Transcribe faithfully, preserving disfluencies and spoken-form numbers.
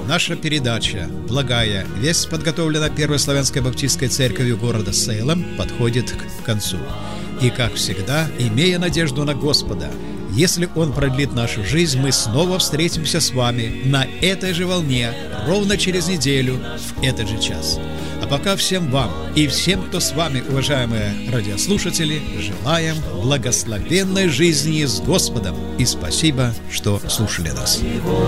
наша передача «Благая весть», подготовлена Первой славянской баптистской церковью города Сейлем, подходит к концу. И, как всегда, имея надежду на Господа, если Он продлит нашу жизнь, мы снова встретимся с вами на этой же волне ровно через неделю в этот же час. А пока всем вам и всем, кто с вами, уважаемые радиослушатели, желаем благословенной жизни с Господом и спасибо, что слушали нас.